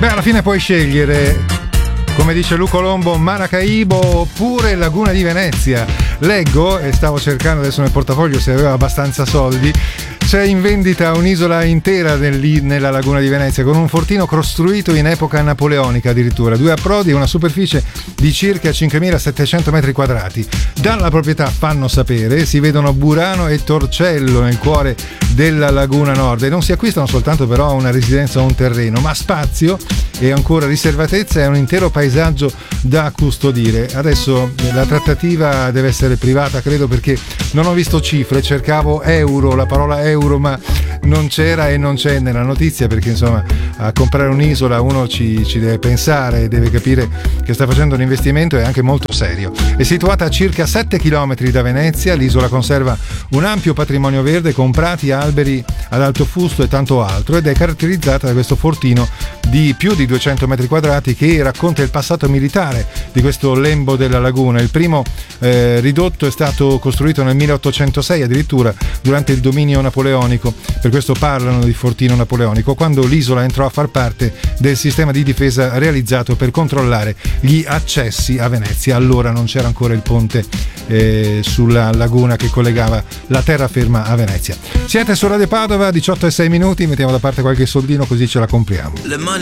Beh, alla fine puoi scegliere, come dice Lu Colombo, Maracaibo oppure Laguna di Venezia. Leggo, e stavo cercando adesso nel portafoglio se aveva abbastanza soldi, c'è in vendita un'isola intera nella Laguna di Venezia, con un fortino costruito in epoca napoleonica addirittura, 2 approdi e una superficie di circa 5.700 metri quadrati. Dalla proprietà fanno sapere si vedono Burano e Torcello nel cuore della Laguna Nord, e non si acquistano soltanto però una residenza o un terreno, ma spazio e ancora riservatezza e un intero paesaggio da custodire. Adesso la trattativa deve essere privata, credo, perché non ho visto cifre, cercavo euro, la parola euro, ma non c'era e non c'è nella notizia, perché insomma a comprare un'isola uno ci deve pensare, deve capire che sta facendo un investimento, è anche molto serio. È situata a circa 7 km da Venezia, l'isola conserva un ampio patrimonio verde con prati, alberi ad alto fusto e tanto altro, ed è caratterizzata da questo fortino di più di 200 metri quadrati che racconta il passato militare di questo lembo della laguna. Il primo ridotto è stato costruito nel 1806 addirittura, durante il dominio napoleonico, per questo parlano di fortino napoleonico, quando l'isola entrò a far parte del sistema di difesa realizzato per controllare gli accessi a Venezia. Allora non c'era ancora il ponte sulla laguna che collegava la terraferma a Venezia. Siete su Radio Padova, 18:06, mettiamo da parte qualche soldino così ce la compriamo. Le mani